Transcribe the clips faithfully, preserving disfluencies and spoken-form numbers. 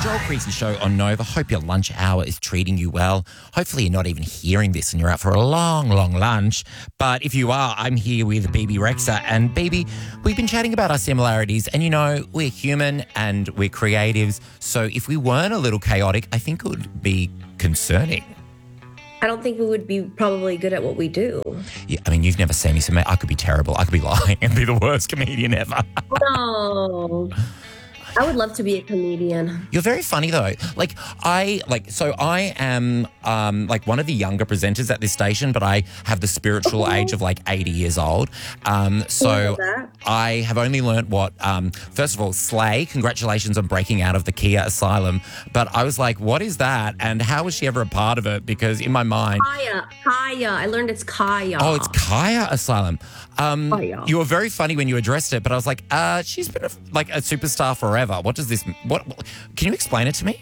Joel Creasy Show on Nova. Hope your lunch hour is treating you well. Hopefully you're not even hearing this and you're out for a long, long lunch. But if you are, I'm here with Bebe Rexha. And Bebe, we've been chatting about our similarities. And, you know, we're human and we're creatives. So if we weren't a little chaotic, I think it would be concerning. I don't think we would be probably good at what we do. Yeah, I mean, you've never seen me, so I could be terrible. I could be lying and be the worst comedian ever. No. I would love to be a comedian. You're very funny though. Like I like so I am um like one of the younger presenters at this station, but I have the spiritual oh. age of like eighty years old. Um so I have only learnt what um first of all, slay, congratulations on breaking out of the Kia Asylum. But I was like, what is that? And how was she ever a part of it? Because in my mind Kaya, Kaya. I learned it's Kaya. Oh, it's Kaya Asylum. Um Kaya. You were very funny when you addressed it, but I was like, uh, she's been a, like a superstar forever. What does this, what, can you explain it to me?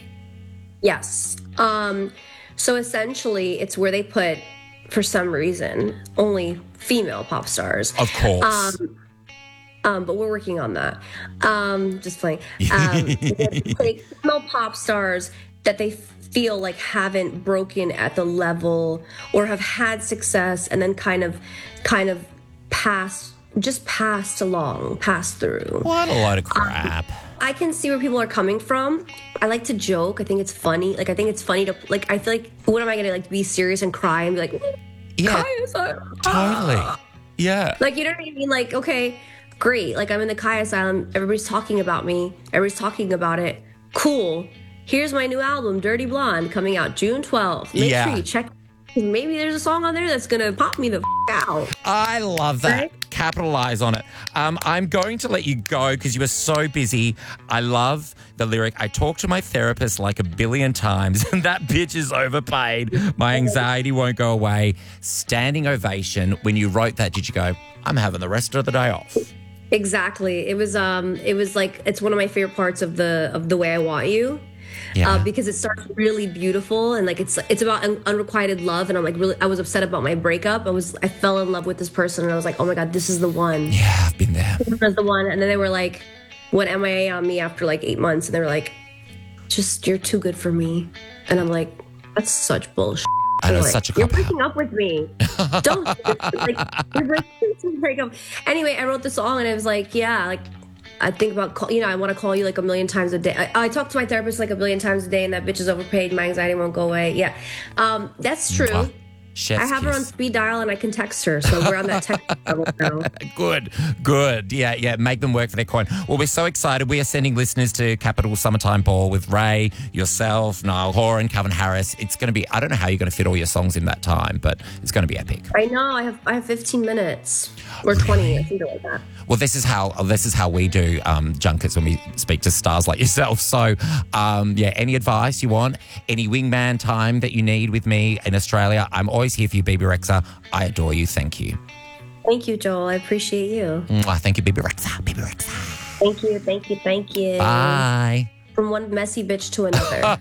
Yes. Um, so essentially it's where they put, for some reason, only female pop stars. Of course. Um, um, but we're working on that. Um, just playing. Um, like female pop stars that they feel like haven't broken at the level or have had success and then kind of, kind of passed, just passed along, passed through. What a load of crap. Um, I can see where people are coming from. I like to joke. I think it's funny. Like, I think it's funny to, like, I feel like, what am I going to, like, be serious and cry and be like, yeah, Kaya totally. Yeah. Like, you know what I mean? Like, okay, great. Like, I'm in the Kaya Asylum. Everybody's talking about me. Everybody's talking about it. Cool. Here's my new album, Dirty Blonde, coming out June twelfth. Make yeah. sure you check. Maybe there's a song on there that's going to pop me the f- out. I love that. Right? Capitalize on it. Um, I'm going to let you go because you are so busy. I love the lyric, I talk to my therapist like a billion times and that bitch is overpaid. My anxiety won't go away. Standing ovation. When you wrote that, did you go, I'm having the rest of the day off? Exactly. It was um it was like, it's one of my favorite parts of the of The Way I Want You. Yeah. Uh, because it starts really beautiful and like it's it's about un- unrequited love, and I'm like really I was upset about my breakup. I was I fell in love with this person and I was like, oh my god, this is the one. Yeah, I've been there. This is the one. And then they were like, went M I A on me after like eight months, and they were like, just you're too good for me. And I'm like, that's such bullshit. I know, like, such a you're cop breaking out. up with me. Don't like you're breaking break up. Anyway, I wrote the song and it was like, yeah, like. I think about, call, you know, I want to call you like a million times a day. I, I talk to my therapist like a billion times a day and that bitch is overpaid. My anxiety won't go away. Yeah. Um, that's true. Mwah. Chef's I have kiss. her on speed dial and I can text her. So we're on that text level now. Good, good. Yeah, yeah, make them work for their coin. Well, we're so excited. We are sending listeners to Capital Summertime Ball with Ray, yourself, Niall Horan, Calvin Harris. It's going to be, I don't know how you're going to fit all your songs in that time, but it's going to be epic. I know. I have I have fifteen minutes or twenty, I think like that. Well, this is how this is how we do um, junkets when we speak to stars like yourself. So, um, yeah, any advice you want, any wingman time that you need with me in Australia, I'm always here for you, Bebe Rexha. I adore you. Thank you. Thank you, Joel. I appreciate you. Mwah, thank you, Bebe Rexha. Bebe Rexha. Thank you, thank you, thank you. Bye. From one messy bitch to another.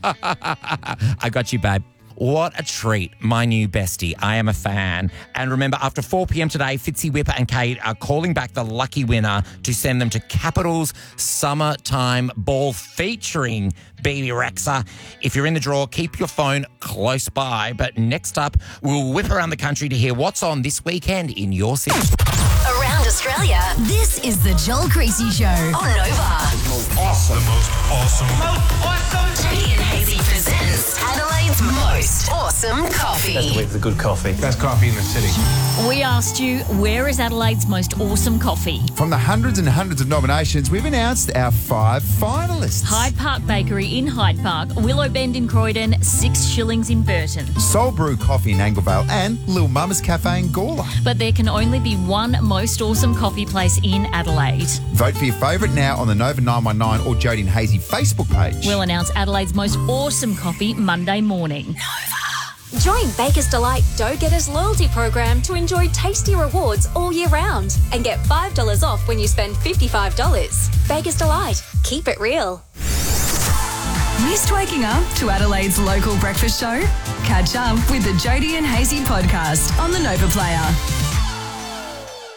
I got you, babe. What a treat, my new bestie. I am a fan. And remember, after four p.m. today, Fitzy, Whipper and Kate are calling back the lucky winner to send them to Capital's Summertime Ball featuring Bebe Rexha. If you're in the draw, keep your phone close by. But next up, we'll whip around the country to hear what's on this weekend in your city. Around Australia, this is the Joel Creasy Show on Nova. The most awesome. The most awesome. Most awesome. Jody and Hazy presents Adelaide's most awesome coffee. That's the way for the good coffee. Best coffee in the city. We asked you, where is Adelaide's most awesome coffee? From the hundreds and hundreds of nominations, we've announced our five finalists. Hyde Park Bakery in Hyde Park, Willow Bend in Croydon, Six Shillings in Burton. Soul Brew Coffee in Anglevale and Lil Mama's Cafe in Gawler. But there can only be one most awesome coffee place in Adelaide. Vote for your favourite now on the Nova nine one nine or Jody and Hazy Facebook page. We'll announce Adelaide's most awesome coffee Monday morning. Join Baker's Delight Dough Getters loyalty program to enjoy tasty rewards all year round and get five dollars off when you spend fifty-five dollars. Baker's Delight. Keep it real. Missed waking up to Adelaide's local breakfast show? Catch up with the Jody and Hazy podcast on the Nova Player.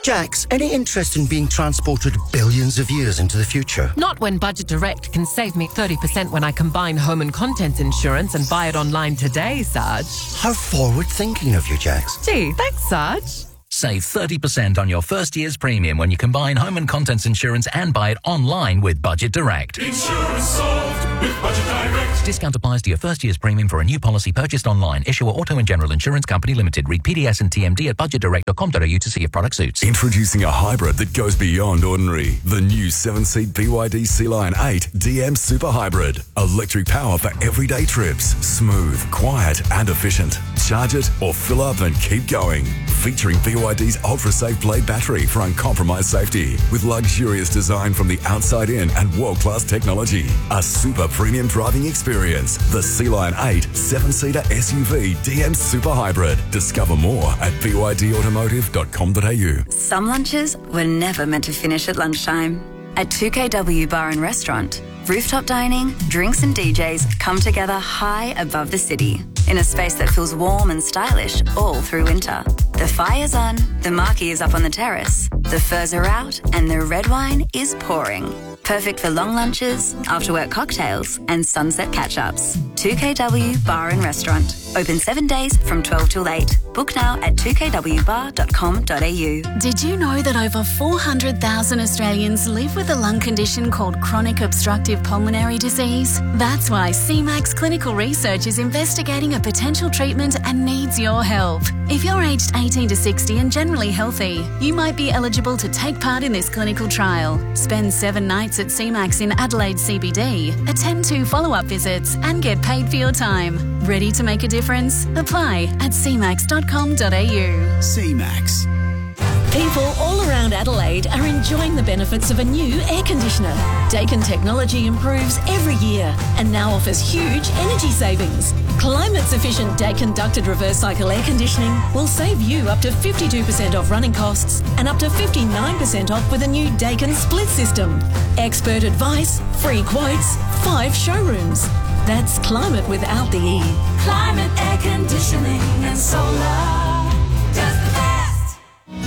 Jax, any interest in being transported billions of years into the future? Not when Budget Direct can save me thirty percent when I combine home and contents insurance and buy it online today, Sarge. How forward-thinking of you, Jax. Gee, thanks, Sarge. Save thirty percent on your first year's premium when you combine home and contents insurance and buy it online with Budget Direct. Insurance solved with Budget Direct. Discount applies to your first year's premium for a new policy purchased online. Issuer Auto and General Insurance Company Limited. Read P D S and T M D at budget direct dot com dot a u to see if product suits. Introducing a hybrid that goes beyond ordinary. The new seven-seat B Y D Sea Lion eight D M Super Hybrid. Electric power for everyday trips. Smooth, quiet and efficient. Charge it or fill up and keep going. Featuring B Y D's ultra-safe blade battery for uncompromised safety. With luxurious design from the outside in and world-class technology. A super premium driving experience. The Sea Lion eight seven-seater S U V D M Super Hybrid. Discover more at b y d automotive dot com dot a u. Some lunches were never meant to finish at lunchtime. At two K W Bar and Restaurant, rooftop dining, drinks and D Js come together high above the city in a space that feels warm and stylish all through winter. The fire's on, the marquee is up on the terrace, the furs are out and the red wine is pouring. Perfect for long lunches, after-work cocktails and sunset catch-ups. two K W Bar and Restaurant. Open seven days from twelve till eight. Book now at two k w bar dot com dot a u. Did you know that over four hundred thousand Australians live with a lung condition called chronic obstructive pulmonary disease? That's why C MAX Clinical Research is investigating a potential treatment and needs your help. If you're aged eighteen to sixty and generally healthy, you might be eligible to take part in this clinical trial. Spend seven nights at C MAX in Adelaide C B D, attend two follow-up visits and get paid for your time. Ready to make a difference? Apply at c max dot com dot a u. C MAX. People all around Adelaide are enjoying the benefits of a new air conditioner. Daikin technology improves every year and now offers huge energy savings. Climate-sufficient Daikin ducted reverse cycle air conditioning will save you up to fifty-two percent off running costs and up to fifty-nine percent off with a new Daikin split system. Expert advice, free quotes, five showrooms. That's climate without the E. Climate air conditioning and solar does the best.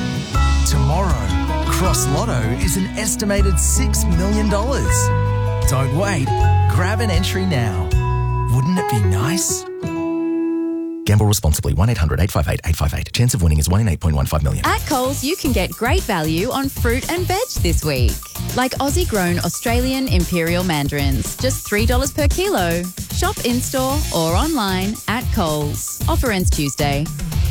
Tomorrow, Cross Lotto is an estimated six million dollars. Don't wait, grab an entry now. Wouldn't it be nice? Gamble responsibly. one eight hundred eight five eight eight five eight. Chance of winning is one in eight point one five million. At Coles, you can get great value on fruit and veg this week. Like Aussie-grown Australian Imperial Mandarins, just three dollars per kilo. Shop in-store or online at Coles. Offer ends Tuesday.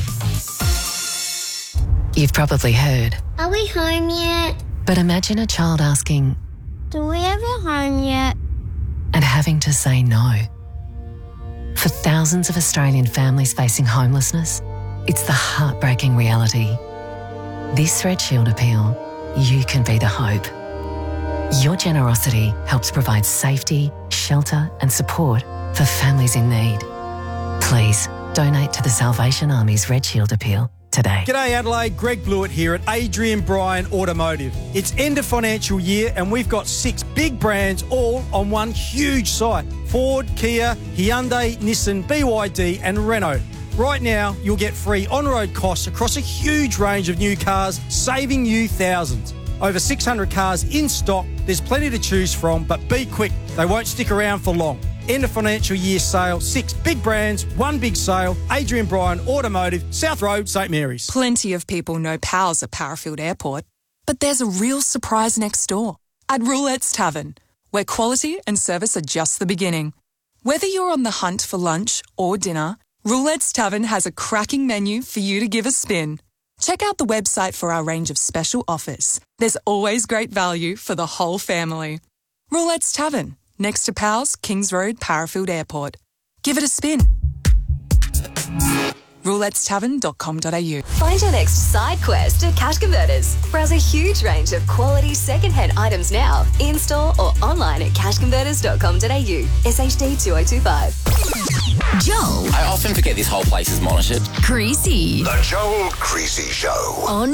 You've probably heard. Are we home yet? But imagine a child asking, Do we ever home yet? And having to say no. For thousands of Australian families facing homelessness, it's the heartbreaking reality. This Red Shield appeal, you can be the hope. Your generosity helps provide safety, shelter and support for families in need. Please donate to the Salvation Army's Red Shield appeal today. G'day Adelaide, Greg Blewett here at Adrian Bryan Automotive. It's end of financial year and we've got six big brands all on one huge site. Ford, Kia, Hyundai, Nissan, B Y D and Renault. Right now, you'll get free on-road costs across a huge range of new cars, saving you thousands. Over six hundred cars in stock, there's plenty to choose from, but be quick, they won't stick around for long. End of financial year sale, six big brands, one big sale, Adrian Bryan Automotive, South Road, St Mary's. Plenty of people know Powell's at Parafield Airport, but there's a real surprise next door at Roulette's Tavern, where quality and service are just the beginning. Whether you're on the hunt for lunch or dinner, Roulette's Tavern has a cracking menu for you to give a spin. Check out the website for our range of special offers. There's always great value for the whole family. Roulette's Tavern, next to Powell's, Kings Road, Parafield Airport. Give it a spin. roulettes tavern dot com dot a u. Find your next side quest at Cash Converters. Browse a huge range of quality second-hand items now, in-store or online at cash converters dot com dot a u. S H D two oh two five. Joel. I often forget this whole place is monitored. Creasy. The Joel Creasy Show. On